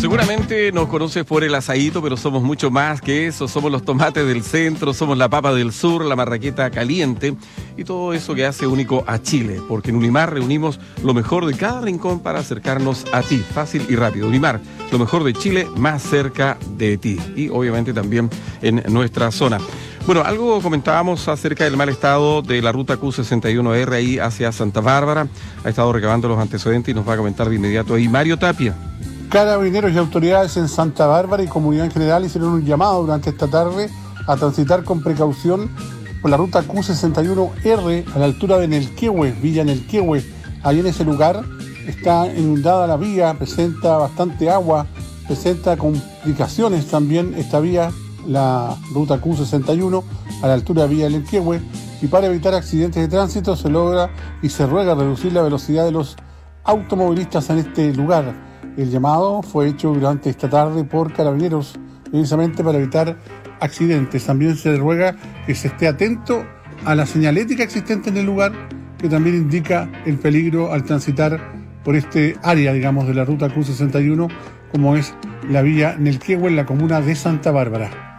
Seguramente nos conoces por el asadito, pero somos mucho más que eso. Somos los tomates del centro, somos la papa del sur, la marraqueta caliente y todo eso que hace único a Chile. Porque en Unimar reunimos lo mejor de cada rincón para acercarnos a ti. Fácil y rápido. Unimar, lo mejor de Chile más cerca de ti. Y obviamente también en nuestra zona. Bueno, algo comentábamos acerca del mal estado de la ruta Q61R ahí hacia Santa Bárbara. Ha estado recabando los antecedentes y nos va a comentar de inmediato ahí Mario Tapia. Carabineros y autoridades en Santa Bárbara y comunidad en general hicieron un llamado durante esta tarde a transitar con precaución por la ruta Q61R a la altura de Nelquehue, Villa Nelquehue. Ahí en ese lugar está inundada la vía, presenta bastante agua, presenta complicaciones también esta vía, la ruta Q61 a la altura de Villa Nelquehue, y para evitar accidentes de tránsito se logra y se ruega reducir la velocidad de los automovilistas en este lugar. El llamado fue hecho durante esta tarde por Carabineros, precisamente para evitar accidentes. También se ruega que se esté atento a la señalética existente en el lugar, que también indica el peligro al transitar por este área, digamos, de la ruta Q61, como es la vía Nelquehue en la comuna de Santa Bárbara.